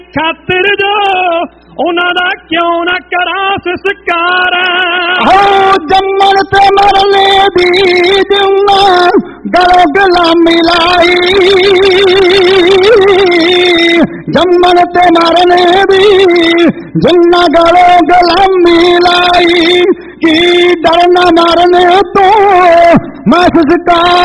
खातिर जो उन्हां क्यों न करा संस्कार हो जम्मन ते मरने दी जुम्मा गलो गला मिलाई जम्मन ते मरने दी जुम्मा गलो गला मिलाई की डरना मरने तो मैं संस्कार